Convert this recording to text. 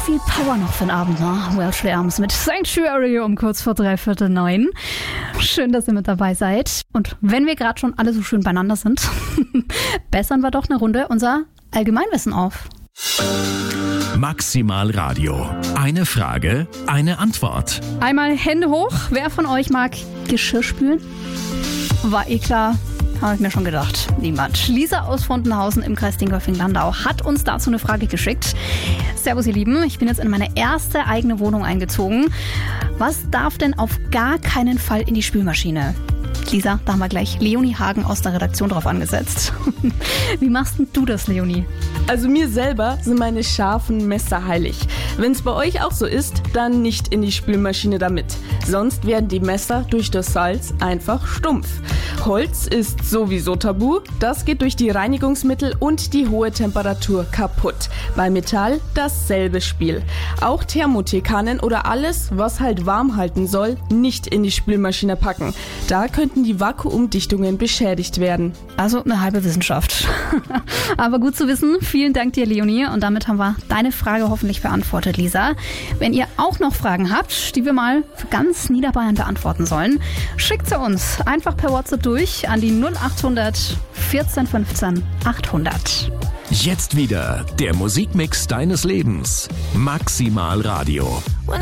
viel Power noch für den Abend, ne? Welsh Lärms mit Sanctuary um kurz vor 9:15. Schön, dass ihr mit dabei seid. Und wenn wir gerade schon alle so schön beieinander sind, bessern wir doch eine Runde unser Allgemeinwissen auf. Maximal Radio. Eine Frage, eine Antwort. Einmal Hände hoch. Wer von euch mag Geschirr spülen? War eh klar. Habe ich mir schon gedacht. Niemand. Lisa aus Fontenhausen im Kreis Dingolfing-Landau hat uns dazu eine Frage geschickt. Servus ihr Lieben, ich bin jetzt in meine erste eigene Wohnung eingezogen. Was darf denn auf gar keinen Fall in die Spülmaschine? Lisa, da haben wir gleich Leonie Hagen aus der Redaktion drauf angesetzt. Wie machst denn du das, Leonie? Also mir selber sind meine scharfen Messer heilig. Wenn es bei euch auch so ist, dann nicht in die Spülmaschine damit. Sonst werden die Messer durch das Salz einfach stumpf. Holz ist sowieso tabu. Das geht durch die Reinigungsmittel und die hohe Temperatur kaputt. Bei Metall dasselbe Spiel. Auch Thermothekannen oder alles, was halt warm halten soll, nicht in die Spülmaschine packen. Da könnten die Vakuumdichtungen beschädigt werden. Also eine halbe Wissenschaft. Aber gut zu wissen. Vielen Dank dir, Leonie. Und damit haben wir deine Frage hoffentlich beantwortet, Lisa. Wenn ihr auch noch Fragen habt, die wir mal für ganz Niederbayern beantworten sollen, schickt sie uns einfach per WhatsApp durch an die 0800 14 15 800. Jetzt wieder der Musikmix deines Lebens. Maximal Radio.